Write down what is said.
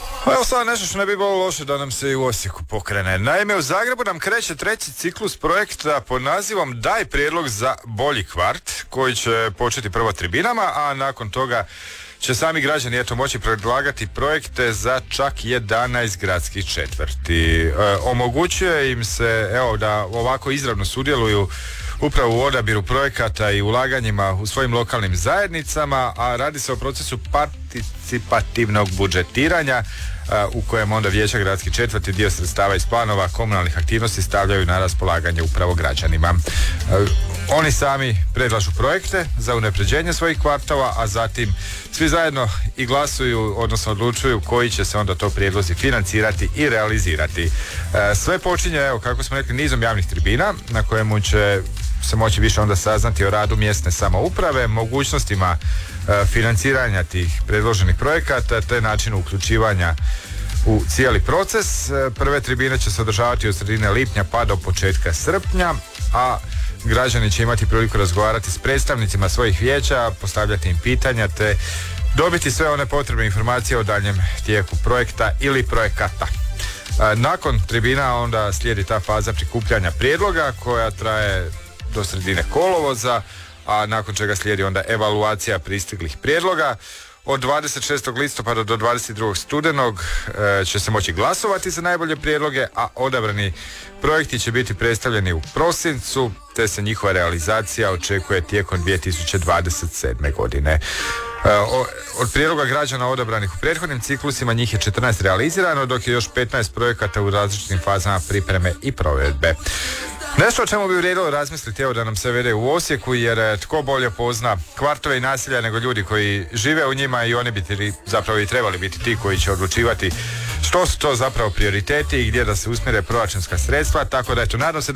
Pa evo sad nešto što ne bi bilo loše da nam se i u Osijeku pokrene. Naime, u Zagrebu nam kreće treći ciklus projekta pod nazivom Daj prijedlog za bolji kvart, koji će početi prvo tribinama, a nakon toga će sami građani moći predlagati projekte za čak 11 gradskih četvrti. Omogućuje im se da ovako izravno sudjeluju upravo u odabiru projekata i ulaganjima u svojim lokalnim zajednicama, a radi se o procesu participativnog budžetiranja u kojem onda vijeća gradskih četvrti dio sredstava iz planova komunalnih aktivnosti stavljaju na raspolaganje upravo građanima. Oni sami predlažu projekte za unapređenje svojih kvartova, a zatim svi zajedno i glasuju, odnosno odlučuju koji će se onda to prijedlozi financirati i realizirati. Sve počinje, kako smo rekli, nizom javnih tribina na kojemu će se moći više onda saznati o radu mjesne samouprave, mogućnostima financiranja tih predloženih projekata te načinu uključivanja u cijeli proces. Prve tribine će se održavati od sredine lipnja pa do početka srpnja, a građani će imati priliku razgovarati s predstavnicima svojih vijeća, postavljati im pitanja te dobiti sve one potrebne informacije o daljem tijeku projekta ili projekata. Nakon tribina onda slijedi ta faza prikupljanja prijedloga koja traje do sredine kolovoza, a nakon čega slijedi onda evaluacija pristiglih prijedloga. Od 26. listopada do 22. studenog će se moći glasovati za najbolje prijedloge, a odabrani projekti će biti predstavljeni u prosincu, te se njihova realizacija očekuje tijekom 2027. godine. Od prijedloga građana odabranih u prethodnim ciklusima njih je 14 realizirano, dok je još 15 projekata u različitim fazama pripreme i provedbe. Nešto o čemu bi vrijedilo razmisliti da nam se vede u Osijeku, jer tko bolje pozna kvartove i naselja nego ljudi koji žive u njima, i oni bi zapravo i trebali biti ti koji će odlučivati što su to zapravo prioriteti i gdje da se usmjere proračunska sredstva, tako da nadam se